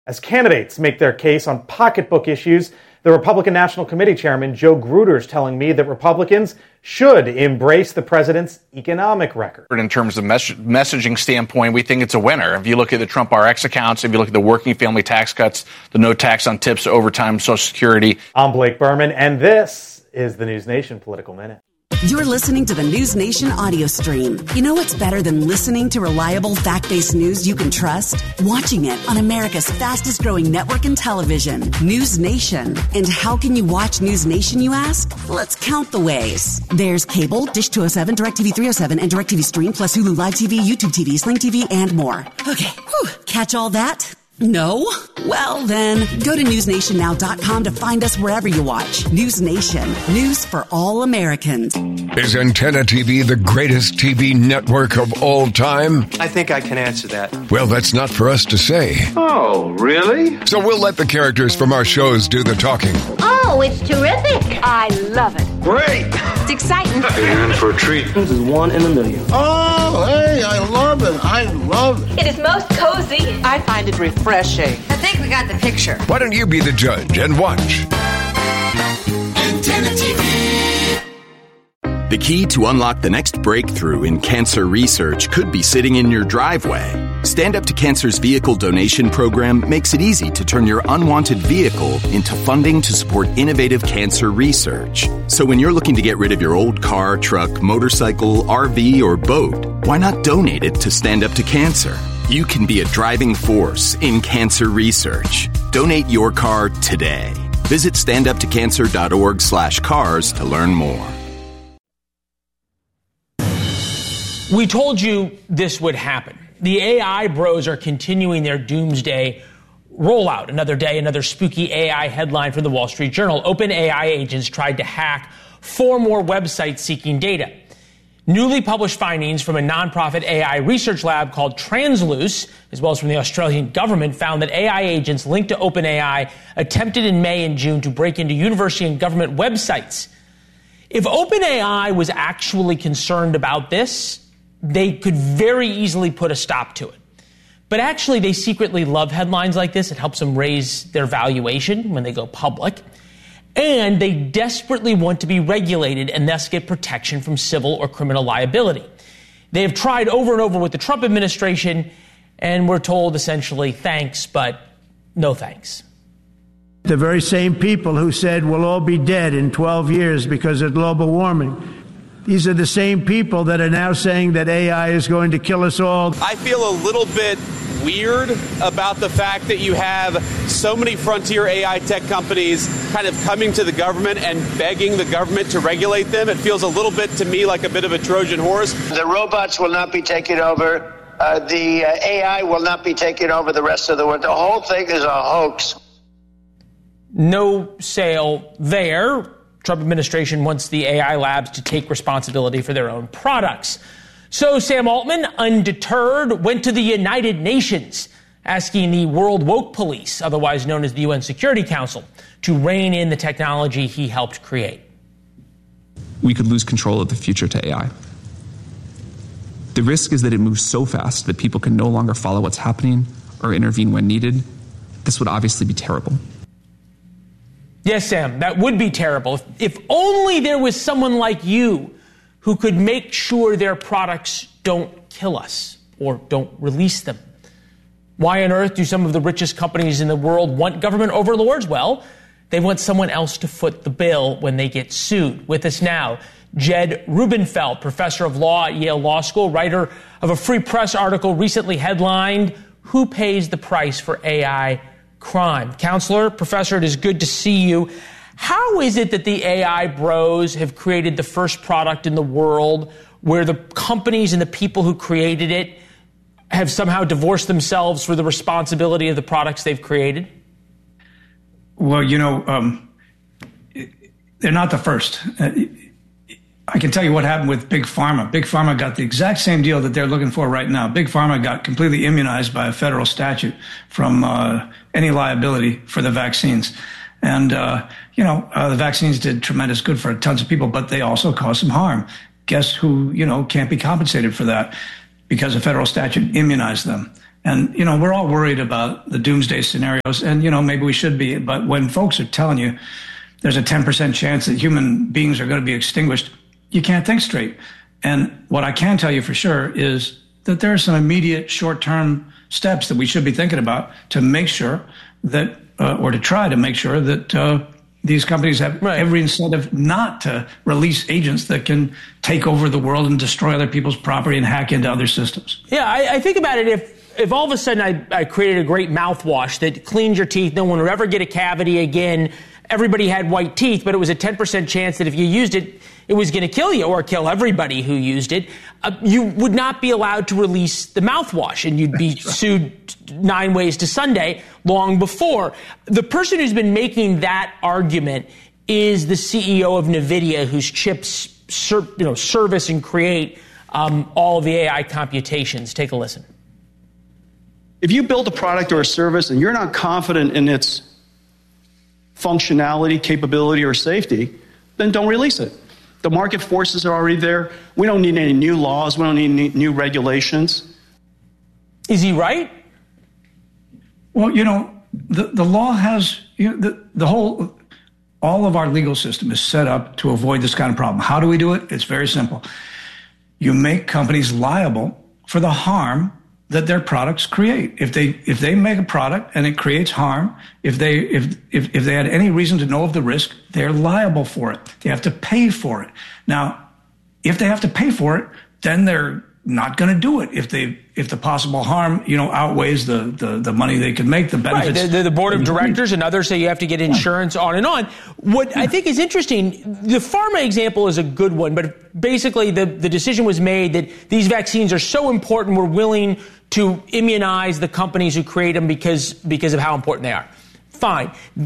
As candidates make their case on pocketbook issues, the Republican National Committee Chairman Joe Gruder is telling me that Republicans should embrace the president's economic record. In terms of messaging standpoint, we think it's a winner. If you look at the Trump RX accounts, if you look at the working family tax cuts, the no tax on tips, overtime, Social Security. I'm Blake Berman, and this is the News Nation Political Minute. You're listening to the News Nation audio stream. You know what's better than listening to reliable, fact-based news you can trust? Watching it on America's fastest-growing network in television, News Nation. And how can you watch News Nation, you ask? Let's count the ways. There's cable, Dish 207, DirecTV 307, and DirecTV Stream, plus Hulu Live TV, YouTube TV, Sling TV, and more. Okay, catch all that? No? Well, then, go to newsnationnow.com to find us wherever you watch. News Nation. News for all Americans. Is Antenna TV the greatest TV network of all time? I think I can answer that. Well, that's not for us to say. Oh, really? So we'll let the characters from our shows do the talking. Oh, it's terrific. I love it. Great. It's exciting. You're in for a treat. This is 1 in a million. Oh, hey, I love it. I love it. It is most cozy. I find it refreshing. I think we got the picture. Why don't you be the judge and watch? Antenna TV. The key to unlock the next breakthrough in cancer research could be sitting in your driveway. Stand Up to Cancer's vehicle donation program makes it easy to turn your unwanted vehicle into funding to support innovative cancer research. So when you're looking to get rid of your old car, truck, motorcycle, RV, or boat, why not donate it to Stand Up to Cancer? You can be a driving force in cancer research. Donate your car today. Visit standuptocancer.org/cars to learn more. We told you this would happen. The AI bros are continuing their doomsday rollout. Another day, another spooky AI headline from the Wall Street Journal. OpenAI agents tried to hack 4 more websites seeking data. Newly published findings from a nonprofit AI research lab called Transluce, as well as from the Australian government, found that AI agents linked to OpenAI attempted in May and June to break into university and government websites. If OpenAI was actually concerned about this, they could very easily put a stop to it. But actually, they secretly love headlines like this. It helps them raise their valuation when they go public. And they desperately want to be regulated and thus get protection from civil or criminal liability. They have tried over and over with the Trump administration, and we're told essentially, thanks, but no thanks. The very same people who said we'll all be dead in 12 years because of global warming. These are the same people that are now saying that AI is going to kill us all. I feel a little bit weird about the fact that you have so many frontier AI tech companies kind of coming to the government and begging the government to regulate them. It feels a little bit to me like a bit of a Trojan horse. The robots will not be taking over. The AI will not be taking over the rest of the world. The whole thing is a hoax. No sale there. Trump administration wants the AI labs to take responsibility for their own products. So Sam Altman, undeterred, went to the United Nations, asking the World Woke Police, otherwise known as the UN Security Council, to rein in the technology he helped create. We could lose control of the future to AI. The risk is that it moves so fast that people can no longer follow what's happening or intervene when needed. This would obviously be terrible. Yes, Sam, that would be terrible. If only there was someone like you who could make sure their products don't kill us or don't release them. Why on earth do some of the richest companies in the world want government overlords? Well, they want someone else to foot the bill when they get sued. With us now, Jed Rubenfeld, professor of law at Yale Law School, writer of a Free Press article recently headlined, "Who Pays the Price for AI Crime?" Counselor, professor, it is good to see you. How is it that the AI bros have created the first product in the world where the companies and the people who created it have somehow divorced themselves for the responsibility of the products they've created? Well, they're not the first. I can tell you what happened with Big Pharma. Big Pharma got the exact same deal that they're looking for right now. Big Pharma got completely immunized by a federal statute from any liability for the vaccines. And, the vaccines did tremendous good for tons of people, but they also caused some harm. Guess who, can't be compensated for that because a federal statute immunized them. And, we're all worried about the doomsday scenarios, and, maybe we should be. But when folks are telling you there's a 10% chance that human beings are going to be extinguished, you can't think straight. And what I can tell you for sure is that there are some immediate short-term steps that we should be thinking about to make sure that, or to try to make sure that these companies have every incentive not to release agents that can take over the world and destroy other people's property and hack into other systems. Yeah, I think about it. If all of a sudden I created a great mouthwash that cleans your teeth, no one would ever get a cavity again, everybody had white teeth, but it was a 10% chance that if you used it, it was going to kill you or kill everybody who used it, you would not be allowed to release the mouthwash, and you'd be sued 9 ways to Sunday long before. The person who's been making that argument is the CEO of NVIDIA, whose chips service and create all of the AI computations. Take a listen. If you build a product or a service and you're not confident in its functionality, capability, or safety, then don't release it. The market forces are already there. We don't need any new laws. We don't need any new regulations. Is he right? Well, the law has, all of our legal system is set up to avoid this kind of problem. How do we do it? It's very simple. You make companies liable for the harm that their products create. If they make a product and it creates harm, if they had any reason to know of the risk, they're liable for it. They have to pay for it. Now, if they have to pay for it, then they're not going to do it. If the possible harm, outweighs the money they could make, the benefits. Right. The board of directors and others say you have to get insurance, on and on. What I think is interesting, the pharma example is a good one, but basically the decision was made that these vaccines are so important, we're willing to immunize the companies who create them because of how important they are. Fine.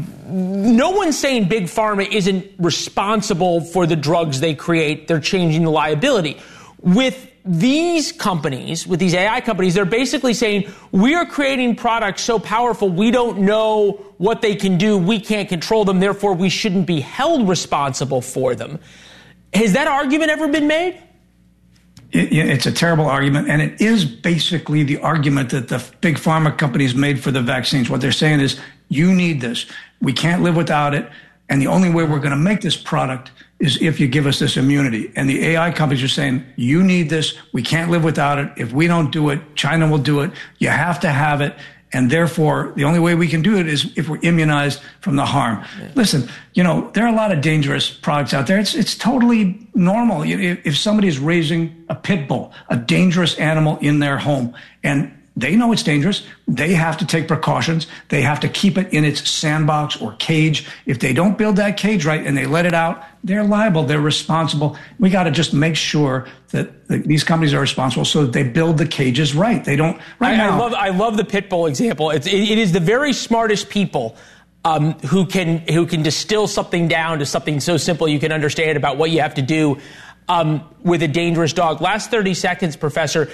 No one's saying Big Pharma isn't responsible for the drugs they create. They're changing the liability. With these companies, with these AI companies, they're basically saying, we are creating products so powerful, we don't know what they can do, we can't control them, therefore we shouldn't be held responsible for them. Has that argument ever been made? It's a terrible argument, and it is basically the argument that the big pharma companies made for the vaccines. What they're saying is, you need this. We can't live without it, and the only way we're going to make this product is if you give us this immunity. And the AI companies are saying, you need this. We can't live without it. If we don't do it, China will do it. You have to have it. And therefore, the only way we can do it is if we're immunized from the harm. Yeah. Listen, there are a lot of dangerous products out there. It's totally normal. If somebody is raising a pit bull, a dangerous animal in their home, and they know it's dangerous, they have to take precautions. They have to keep it in its sandbox or cage. If they don't build that cage right and they let it out, they're liable. They're responsible. We got to just make sure that these companies are responsible so that they build the cages right. They don't. I love the pit bull example. It is the very smartest people who can distill something down to something so simple you can understand about what you have to do with a dangerous dog. Last 30 seconds, Professor.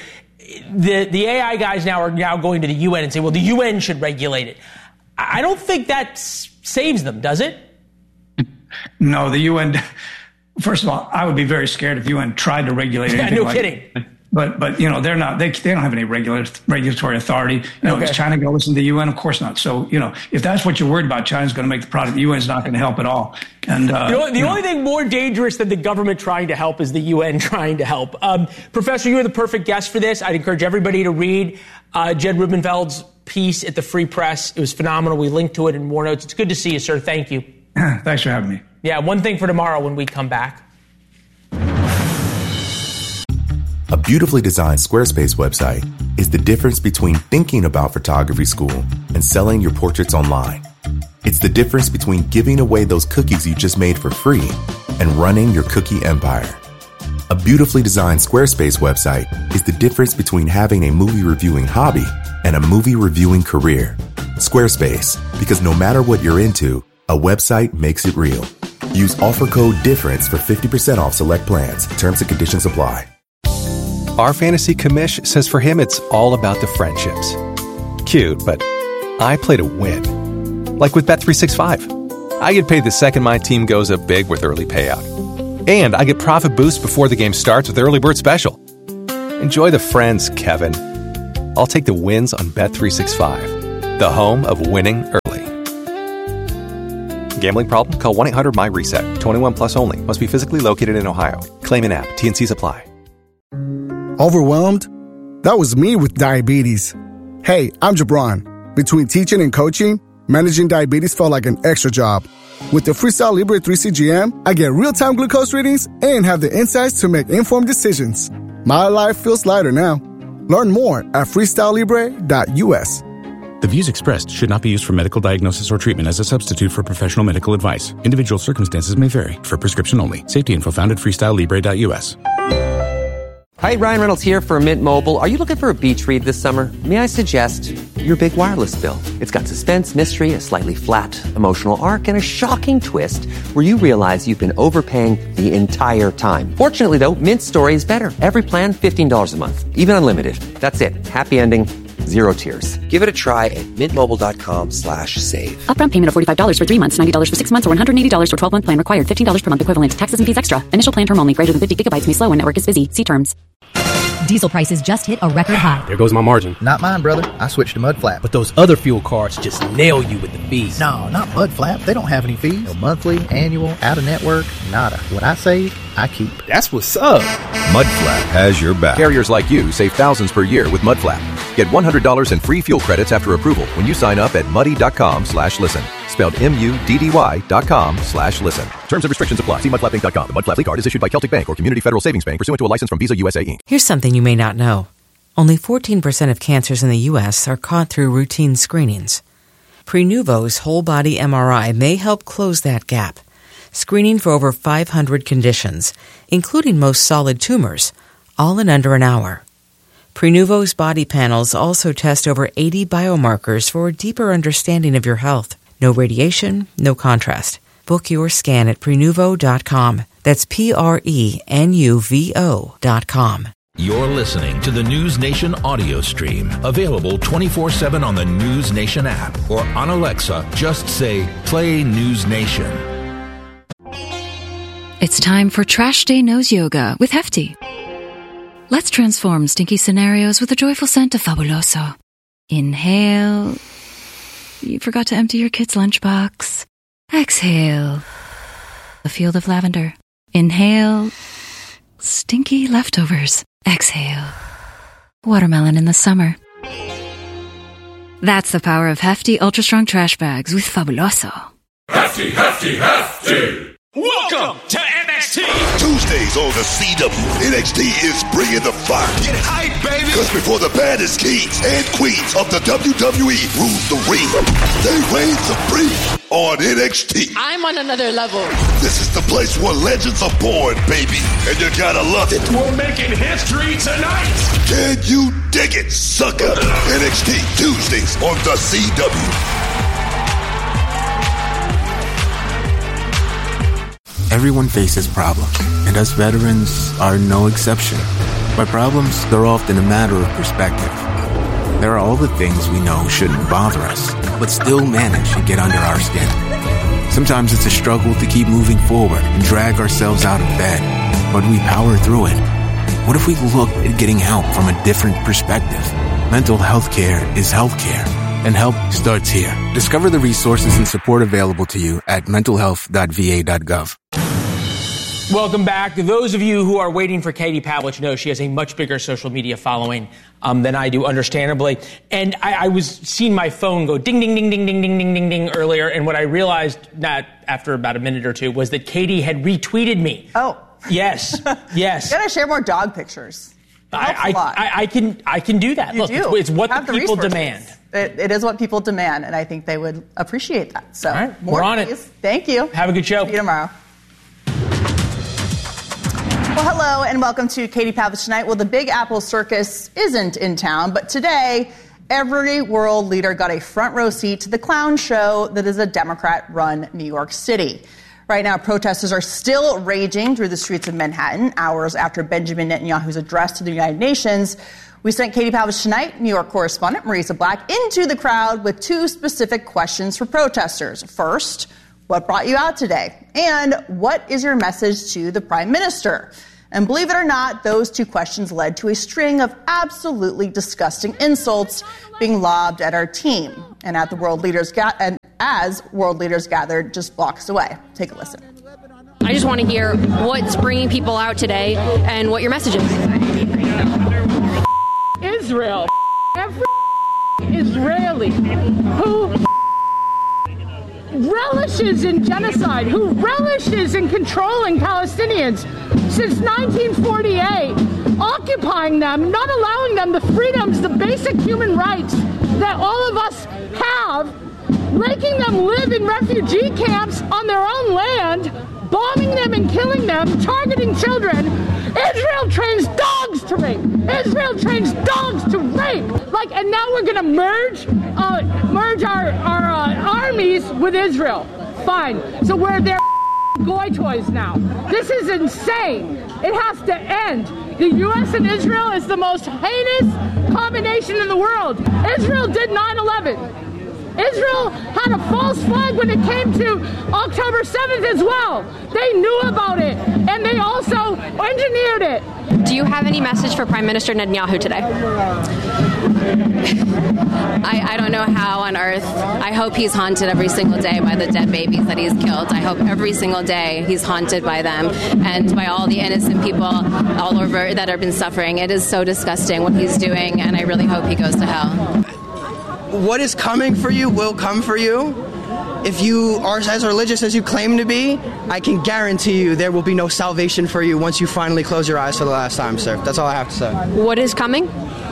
The AI guys are now going to the UN and say, well, the UN should regulate it. I don't think that saves them, does it? No, the UN. First of all, I would be very scared if UN tried to regulate anything. No kidding. But they're not. They don't have any regulatory authority. Is China going to listen to the UN? Of course not. So if that's what you're worried about, China's going to make the product. The UN is not going to help at all. And the only thing more dangerous than the government trying to help is the UN trying to help. Professor, you're the perfect guest for this. I'd encourage everybody to read Jed Rubenfeld's piece at the Free Press. It was phenomenal. We linked to it in more notes. It's good to see you, sir. Thank you. Thanks for having me. Yeah, one thing for tomorrow when we come back. A beautifully designed Squarespace website is the difference between thinking about photography school and selling your portraits online. It's the difference between giving away those cookies you just made for free and running your cookie empire. A beautifully designed Squarespace website is the difference between having a movie reviewing hobby and a movie reviewing career. Squarespace, because no matter what you're into, a website makes it real. Use offer code DIFFERENCE for 50% off select plans. Terms and conditions apply. Our fantasy commish says for him it's all about the friendships. Cute, but I play to win. Like with Bet365. I get paid the second my team goes up big with early payout. And I get profit boost before the game starts with Early Bird Special. Enjoy the friends, Kevin. I'll take the wins on Bet365, the home of winning early. Gambling problem? Call 1-800-MY-RESET. 21 plus only. Must be physically located in Ohio. Claim in app. T&Cs apply. Overwhelmed? That was me with diabetes. Hey, I'm Jabron. Between teaching and coaching, managing diabetes felt like an extra job. With the Freestyle Libre 3 CGM, I get real-time glucose readings and have the insights to make informed decisions. My life feels lighter now. Learn more at freestylelibre.us. The views expressed should not be used for medical diagnosis or treatment as a substitute for professional medical advice. Individual circumstances may vary. For prescription only. Safety info found at freestylelibre.us. Hi, Ryan Reynolds here for Mint Mobile. Are you looking for a beach read this summer? May I suggest your big wireless bill? It's got suspense, mystery, a slightly flat emotional arc, and a shocking twist where you realize you've been overpaying the entire time. Fortunately, though, Mint's story is better. Every plan, $15 a month. Even unlimited. That's it. Happy ending. Zero tears. Give it a try at mintmobile.com/save. Upfront payment of $45 for 3 months, $90 for 6 months, or $180 for 12-month plan required. $15 per month equivalent. Taxes and fees extra. Initial plan term only. Greater than 50 gigabytes may slow when network is busy. See terms. Diesel prices just hit a record high. There goes my margin. Not mine, brother. I switched to Mudflap. But those other fuel cards just nail you with the fees. No, not Mudflap. They don't have any fees. No monthly, annual, out-of-network, nada. What I save, I keep. That's what's up. Mudflap has your back. Carriers like you save thousands per year with Mudflap. Get $100 in free fuel credits after approval when you sign up at muddy.com/listen. Spelled MUDDY.com/listen. Terms and restrictions apply. See mudflappinc.com. The Mudflap card is issued by Celtic Bank or Community Federal Savings Bank pursuant to a license from Visa USA Inc. Here's something you may not know. Only 14% of cancers in the U.S. are caught through routine screenings. Prenuvo's whole body MRI may help close that gap, screening for over 500 conditions, including most solid tumors, all in under an hour. Prenuvo's body panels also test over 80 biomarkers for a deeper understanding of your health. No radiation, no contrast. Book your scan at Prenuvo.com. That's Prenuvo.com. You're listening to the News Nation audio stream, available 24/7 on the News Nation app or on Alexa. Just say, play News Nation. It's time for Trash Day Nose Yoga with Hefty. Let's transform stinky scenarios with the joyful scent of Fabuloso. Inhale. You forgot to empty your kid's lunchbox. Exhale. A field of lavender. Inhale. Stinky leftovers. Exhale. Watermelon in the summer. That's the power of Hefty Ultra Strong Trash Bags with Fabuloso. Hefty, Hefty, Hefty! Welcome to NXT! Tuesdays on the CW, NXT is bringing the fire. Get hype, baby! Because before the baddest kings and queens of the WWE rule the ring, they reign supreme on NXT. I'm on another level. This is the place where legends are born, baby, and you gotta love it. We're making history tonight! Can you dig it, sucker? NXT, Tuesdays on the CW. Everyone faces problems, and us veterans are no exception. By problems, they're often a matter of perspective. There are all the things we know shouldn't bother us, but still manage to get under our skin. Sometimes it's a struggle to keep moving forward and drag ourselves out of bed, but we power through it. What if we looked at getting help from a different perspective? Mental health care is health care, and help starts here. Discover the resources and support available to you at mentalhealth.va.gov. Welcome back. Those of you who are waiting for Katie Pavlich know she has a much bigger social media following than I do, understandably. And I was seeing my phone go ding, ding, ding, ding, ding, ding, ding, ding, ding earlier. And what I realized, not after about a minute or two, was that Katie had retweeted me. Oh. Yes. Yes. You gotta share more dog pictures. I can do that. Look, it's what the people demand. It is what people demand, and I think they would appreciate that. So, all right, more we're on it. Thank you. Have a good show. See you tomorrow. Well, hello, and welcome to Katie Pavlich Tonight. Well, the Big Apple Circus isn't in town, but today, every world leader got a front row seat to the clown show that is a Democrat-run New York City. Right now, protesters are still raging through the streets of Manhattan, hours after Benjamin Netanyahu's address to the United Nations. We sent Katie Pavlich Tonight, New York correspondent Marisa Black, into the crowd with two specific questions for protesters. First, what brought you out today? And what is your message to the Prime Minister? And believe it or not, those two questions led to a string of absolutely disgusting insults being lobbed at our team and at the world leaders as world leaders gathered just blocks away. Take a listen. I just want to hear what's bringing people out today and what your message is. Israel. Every Israeli who relishes in genocide, who relishes in controlling Palestinians since 1948, occupying them, not allowing them the freedoms, the basic human rights that all of us have, making them live in refugee camps on their own land, bombing them and killing them, targeting children. Israel trains dogs to rape. Israel trains dogs to rape. And now we're going to merge our armies with Israel. Fine. So we're their goy toys now. This is insane. It has to end. The U.S. and Israel is the most heinous combination in the world. Israel did 9/11. Israel had a false flag when it came to October 7th as well. They knew about it, and they also engineered it. Do you have any message for Prime Minister Netanyahu today? I don't know how on earth. I hope he's haunted every single day by the dead babies that he's killed. I hope every single day he's haunted by them and by all the innocent people all over that have been suffering. It is so disgusting what he's doing, and I really hope he goes to hell. What is coming for you will come for you. If you are as religious as you claim to be, I can guarantee you there will be no salvation for you once you finally close your eyes for the last time, sir. That's all I have to say. What is coming?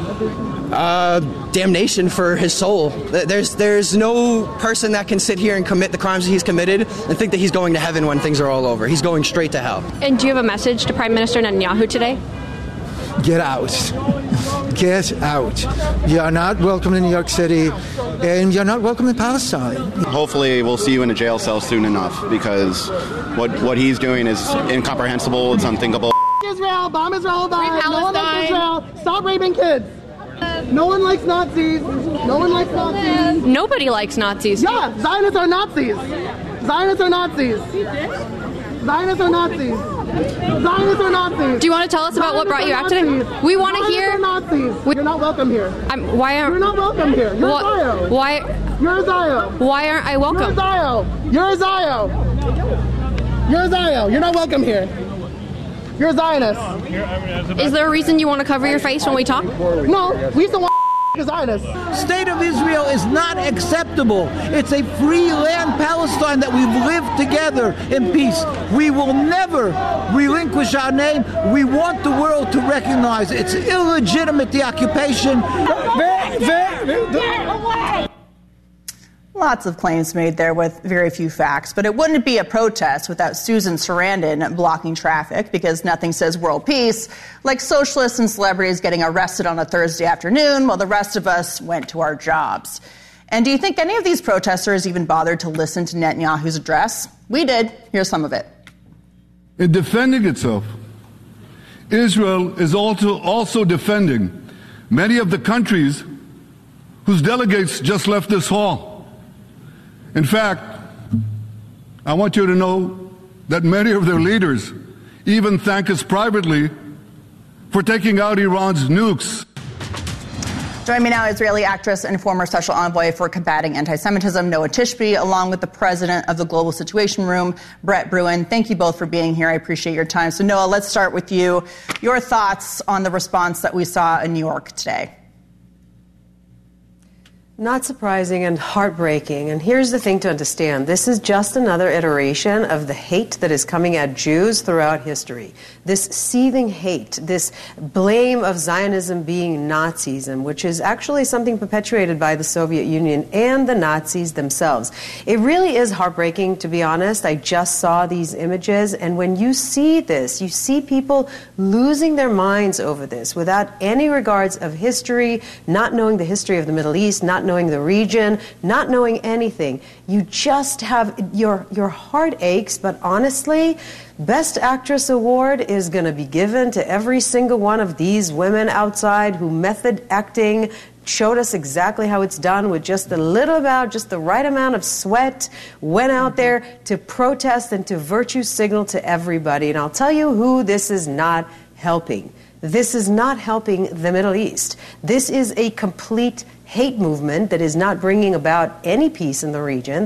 Damnation for his soul. There's no person that can sit here and commit the crimes that he's committed and think that he's going to heaven when things are all over. He's going straight to hell. And do you have a message to Prime Minister Netanyahu today? Get out. Get out. You are not welcome in New York City, and you're not welcome in Palestine. Hopefully we'll see you in a jail cell soon enough, because what he's doing is incomprehensible. It's unthinkable. Israel, bomb Israel, die. No one likes Israel. Stop raping kids. No one likes Nazis. No one likes Nazis. Nobody likes Nazis. Yeah, Zionists are Nazis. Zionists are Nazis. Zionists are Nazis. Zionists are Nazis. Do you want to tell us about what brought you out today? We want to hear. Zionists are Nazis. You're not welcome here. You're not welcome here. You're a Zio. Why? You're a Zio. Why aren't I welcome? You're a Zio. You're a Zio. You're a Zio. You're not welcome here. You're a Zionist. Is there a reason you want to cover your face when we talk? No, we still want Zionist. State of Israel is not acceptable. It's a free land, Palestine, that we've lived together in peace. We will never relinquish our name. We want the world to recognize it's illegitimate, the occupation. Lots of claims made there with very few facts, but it wouldn't be a protest without Susan Sarandon blocking traffic, because nothing says world peace like socialists and celebrities getting arrested on a Thursday afternoon while the rest of us went to our jobs. And do you think any of these protesters even bothered to listen to Netanyahu's address? We did. Here's some of it. In defending itself, Israel is also defending many of the countries whose delegates just left this hall. In fact, I want you to know that many of their leaders even thank us privately for taking out Iran's nukes. Join me now, Israeli actress and former special envoy for combating anti-Semitism, Noah Tishby, along with the president of the Global Situation Room, Brett Bruen. Thank you both for being here. I appreciate your time. So, Noah, let's start with you. Your thoughts on the response that we saw in New York today. Not surprising and heartbreaking. And here's the thing to understand. This is just another iteration of the hate that is coming at Jews throughout history. This seething hate, this blame of Zionism being Nazism, which is actually something perpetuated by the Soviet Union and the Nazis themselves. It really is heartbreaking, to be honest. I just saw these images, and when you see this, you see people losing their minds over this without any regards of history, not knowing the history of the Middle East, not knowing the region, not knowing anything. You just have, your heart aches, but honestly, Best Actress Award is going to be given to every single one of these women outside who method acting, showed us exactly how it's done with just the right amount of sweat, went out there to protest and to virtue signal to everybody. And I'll tell you who this is not helping. This is not helping the Middle East. This is a complete hate movement that is not bringing about any peace in the region.